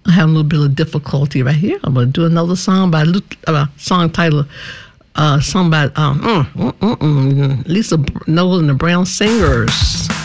I have a little bit of difficulty right here. I'm going to do another song by song title, song by Lisa Knowles and the Brown Singers.